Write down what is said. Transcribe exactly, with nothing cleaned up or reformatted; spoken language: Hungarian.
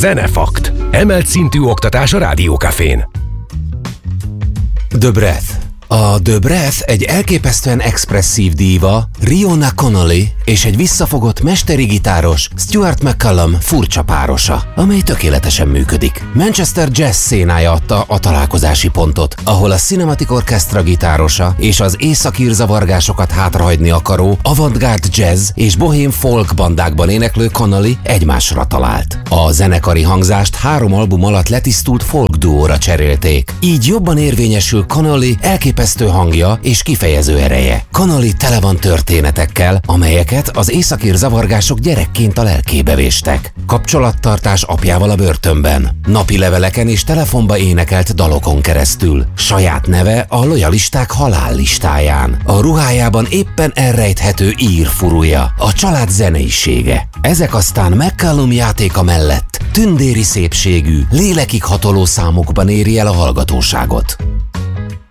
Zenefakt. Emelt szintű oktatás a Rádió Cafén. The Breath. A The Breath egy elképesztően expresszív díva, Riona Connolly és egy visszafogott mesteri gitáros, Stuart McCallum furcsa párosa, amely tökéletesen működik. Manchester jazz szénája adta a találkozási pontot, ahol a Cinematic Orchestra gitárosa és az északír zavargásokat hátrahagyni akaró avantgárd jazz és bohém folk bandákban éneklő Connolly egymásra talált. A zenekari hangzást három album alatt letisztult folk duóra cserélték. Így jobban érvényesül Connolly elképesztő hangja és kifejező ereje. Connolly tele van történetekkel, amelyeket az északír zavargások gyerekként a lelkébe véstek. Kapcsolattartás apjával a börtönben, napi leveleken és telefonba énekelt dalokon keresztül. Saját neve a lojalisták halállistáján. A ruhájában éppen elrejthető ír furúja, a család zeneisége. Ezek aztán McCallum játéka mellett tündéri szépségű, lélekig hatoló számokban éri el a hallgatóságot.